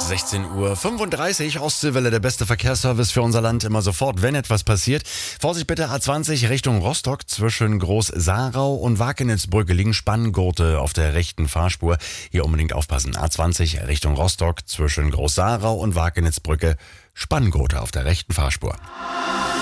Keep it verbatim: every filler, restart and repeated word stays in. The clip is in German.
sechzehn Uhr fünfunddreißig, Ostseewelle, der beste Verkehrsservice für unser Land, immer sofort, wenn etwas passiert. Vorsicht bitte, A zwanzig Richtung Rostock, zwischen Groß-Sarau und Wakenitzbrücke liegen Spanngurte auf der rechten Fahrspur. Hier unbedingt aufpassen, A zwanzig Richtung Rostock, zwischen Groß-Sarau und Wakenitzbrücke, Spanngurte auf der rechten Fahrspur.